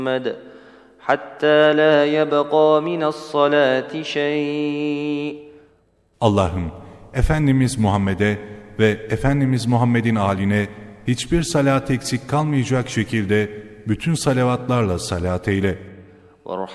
حتى لا يبقى من الصلاة شيء. Allah'ım, Efendimiz Muhammed'e ve Efendimiz Muhammed'in âline hiçbir salat eksik kalmayacak şekilde bütün salavatlarla salat eyle.